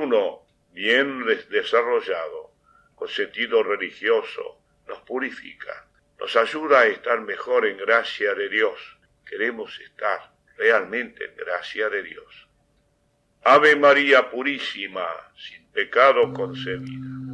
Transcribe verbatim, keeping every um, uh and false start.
uno bien desarrollado, con sentido religioso, nos purifica, nos ayuda a estar mejor en gracia de Dios. Queremos estar realmente en gracia de Dios. Ave María Purísima, sin pecado concebida.